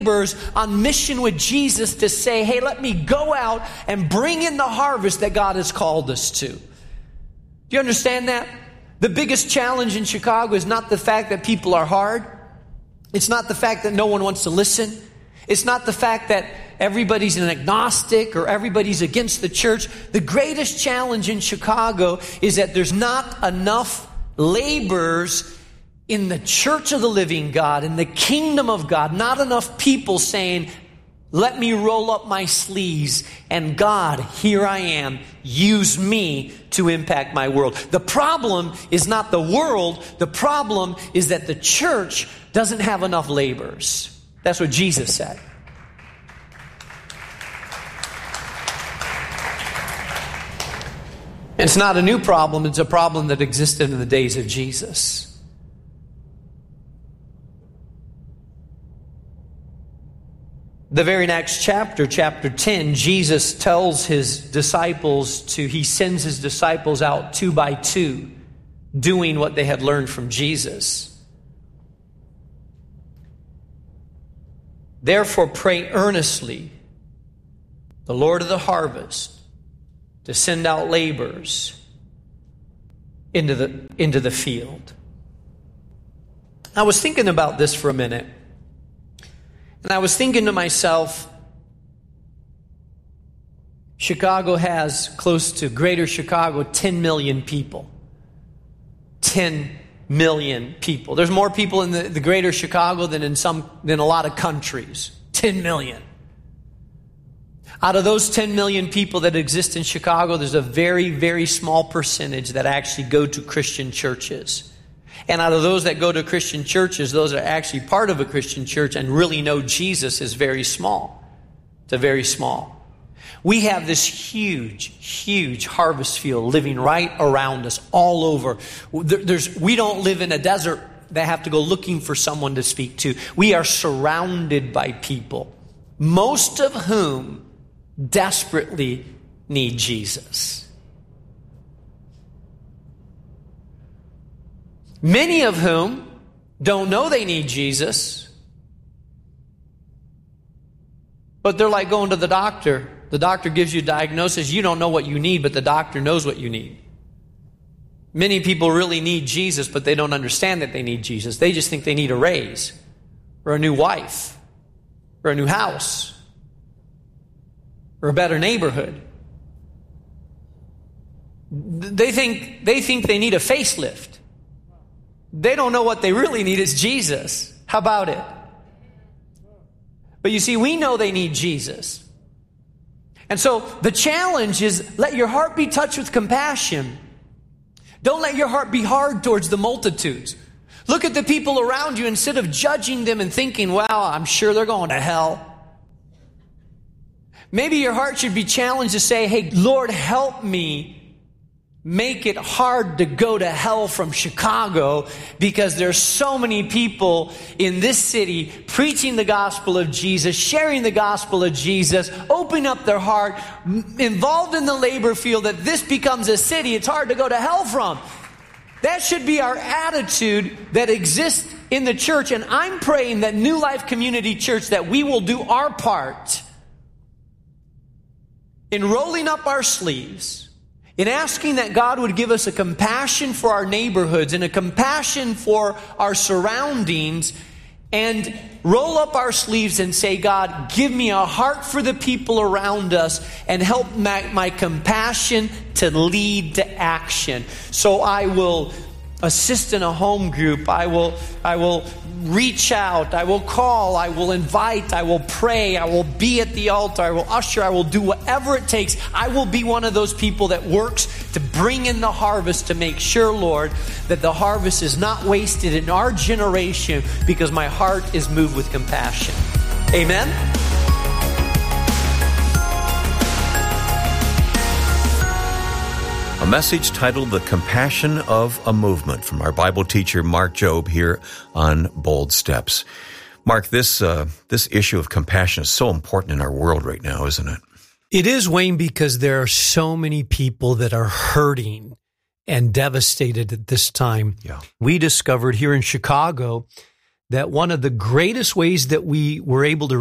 on mission with Jesus to say, hey, let me go out and bring in the harvest that God has called us to. Do you understand that? The biggest challenge in Chicago is not the fact that people are hard. It's not the fact that no one wants to listen. It's not the fact that everybody's an agnostic or everybody's against the church. The greatest challenge in Chicago is that there's not enough laborers in the church of the living God, in the kingdom of God, not enough people saying, let me roll up my sleeves and God, here I am, use me to impact my world. The problem is not the world. The problem is that the church doesn't have enough laborers. That's what Jesus said. It's not a new problem. It's a problem that existed in the days of Jesus. The very next chapter, chapter 10, Jesus tells his disciples he sends his disciples out 2 by 2, doing what they had learned from Jesus. Therefore, pray earnestly, the Lord of the harvest, to send out laborers into the field. I was thinking about this for a minute. And I was thinking to myself, Chicago has close to greater Chicago 10 million people. 10 million people. There's more people in the greater Chicago than a lot of countries. 10 million. Out of those 10 million people that exist in Chicago, there's a very, very small percentage that actually go to Christian churches. And out of those that go to Christian churches, those that are actually part of a Christian church and really know Jesus is very small. It's a very small. We have this huge, huge harvest field living right around us, all over. We don't live in a desert that have to go looking for someone to speak to. We are surrounded by people, most of whom desperately need Jesus. Many of whom don't know they need Jesus, but they're like going to the doctor. The doctor gives you a diagnosis. You don't know what you need, but the doctor knows what you need. Many people really need Jesus, but they don't understand that they need Jesus. They just think they need a raise, or a new wife, or a new house, or a better neighborhood. They think they need a facelift. They don't know what they really need is Jesus. How about it? But you see, we know they need Jesus. And so the challenge is, let your heart be touched with compassion. Don't let your heart be hard towards the multitudes. Look at the people around you instead of judging them and thinking, well, I'm sure they're going to hell. Maybe your heart should be challenged to say, hey, Lord, help me make it hard to go to hell from Chicago, because there's so many people in this city preaching the gospel of Jesus, sharing the gospel of Jesus, opening up their heart, involved in the labor field, that this becomes a city it's hard to go to hell from. That should be our attitude that exists in the church. And I'm praying that New Life Community Church, that we will do our part in rolling up our sleeves, in asking that God would give us a compassion for our neighborhoods and a compassion for our surroundings, and roll up our sleeves and say, God, give me a heart for the people around us and help my compassion to lead to action. So I will assist in a home group. I will reach out. I will call. I will invite. I will pray. I will be at the altar. I will usher. I will do whatever it takes. I will be one of those people that works to bring in the harvest, to make sure, Lord, that the harvest is not wasted in our generation, because my heart is moved with compassion. Amen? A message titled The Compassion of a Movement from our Bible teacher, Mark Jobe, here on Bold Steps. Mark, this issue of compassion is so important in our world right now, isn't it? It is, Wayne, because there are so many people that are hurting and devastated at this time. Yeah. We discovered here in Chicago that one of the greatest ways that we were able to